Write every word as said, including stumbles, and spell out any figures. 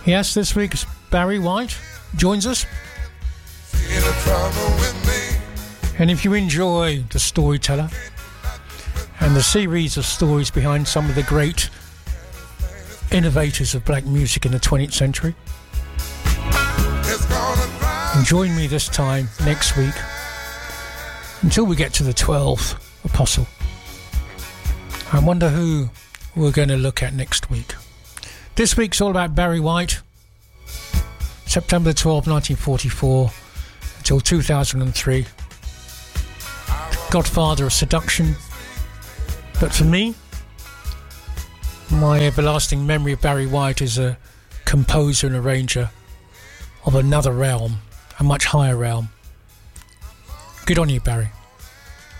Yes, this week Barry White joins us. And if you enjoy The Storyteller and the series of stories behind some of the great innovators of black music in the twentieth century, and join me this time next week until we get to the twelfth apostle. I wonder who we're going to look at next week. This week's all about Barry White, September twelfth, nineteen forty-four until two thousand three. Godfather of seduction. But for me, my everlasting memory of Barry White is a composer and arranger of another realm, a much higher realm. Good on you, Barry.